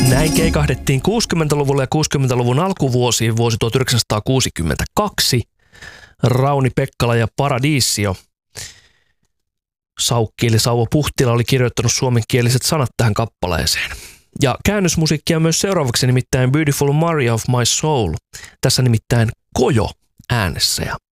Näin keikahdettiin 60-luvulla ja 60-luvun alkuvuosiin vuosi 1962. Rauni Pekkala ja Paradiisio. Saukki eli Sauvo Puhtila oli kirjoittanut suomenkieliset sanat tähän kappaleeseen. Ja käännösmusiikkia myös seuraavaksi, nimittäin Beautiful Maria of My Soul. Tässä nimittäin Kojo äänessä. Ja